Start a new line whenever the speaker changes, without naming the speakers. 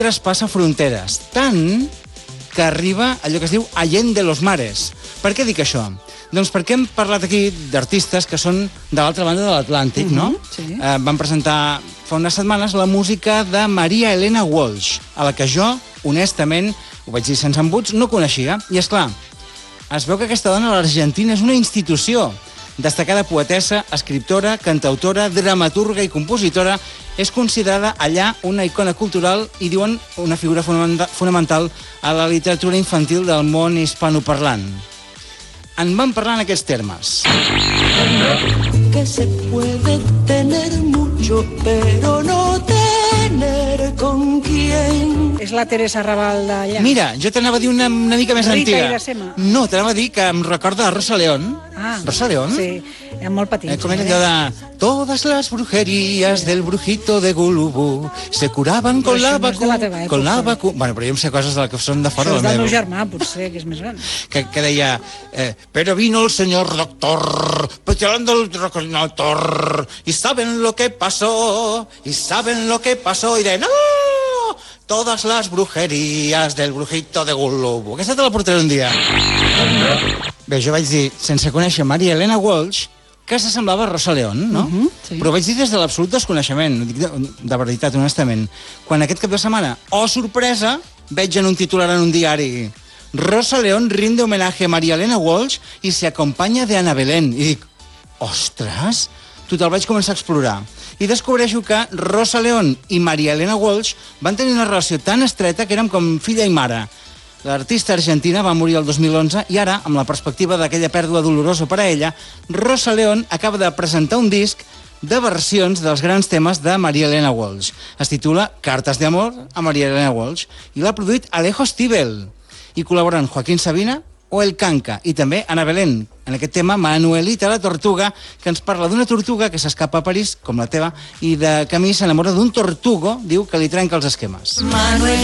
traspassa fronteres, tant que arriba allò que es diu Allende los Mares. Per què dic això? Doncs perquè hem parlat aquí d'artistes que són de l'altra banda de l'Atlàntic, no?
Sí.
Van presentar fa unes setmanes la música de Maria Elena Walsh, a la que jo, honestament, ho vaig dir sense embuts, no coneixia. I és clar, es veu que aquesta dona a l'Argentina és una institució. Destacada poetessa, escriptora, cantautora, dramaturga i compositora, és considerada allà una icona cultural i, diuen, una figura fonamental a la literatura infantil del món hispanoparlant. En van parlar en aquests termes.
Que se puede tener mucho, pero no tener con quién.
És la Teresa Raval d'allà.
Mira, jo t'anava a dir una mica més
Rita
antiga.
Irasema.
No, t'anava a dir que em recorda a Rosa León.
Ah,
Rosa León?
Sí, era molt petit.
Com era allò de... Todas las brujerías del brujito de Gulubú se curaban con la vacuna... Con la vacuna... Bueno, però jo em sé coses de la que són de fora
Això és
del
del
meu.
meu germà, potser, que és més gran.
Que deia... pero vino el señor doctor, pateando el doctor, y saben lo que pasó, y saben lo que pasó, i de... No! Todas las brujerías del brujito de Gulubú. Aquesta te la portaré un dia. Bé, jo vaig dir, sense conèixer Maria Elena Walsh, que s'assemblava a Rosa León, no?
Sí.
Però ho vaig dir des de l'absolut desconeixement, ho dic de veritat, honestament. Quan aquest cap de setmana, oh sorpresa, veig en un titular en un diari: Rosa León rinde homenaje a Maria Elena Walsh y se acompaña de Ana Belén. I dic, ostres, total, vaig començar a explorar. I descobreixo que Rosa León i Maria Elena Walsh van tenir una relació tan estreta que érem com filla i mare. L'artista argentina va morir el 2011 i ara, amb la perspectiva d'aquella pèrdua dolorosa per a ella, Rosa León acaba de presentar un disc de versions dels grans temes de Maria Elena Walsh. Es titula Cartas de amor a Maria Elena Walsh i l'ha produït Alejo Stivel. I col·laboren Joaquín Sabina o El Canca, i també Ana Belén. En aquest tema, Manuelita la Tortuga, que ens parla d'una tortuga que s'escapa a París, com la teva, i de camí s'enamora d'un tortugo, diu que li trenca els esquemes.